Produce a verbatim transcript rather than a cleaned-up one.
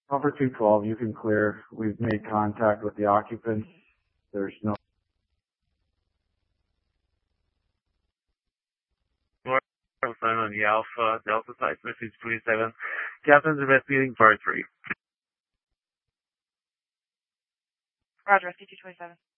Over two twelve, you can clear. We've made contact with the occupants. There's no. On the Alpha Delta site, message twenty-seven. Captain's investigating part three. Roger, C two twenty-seven.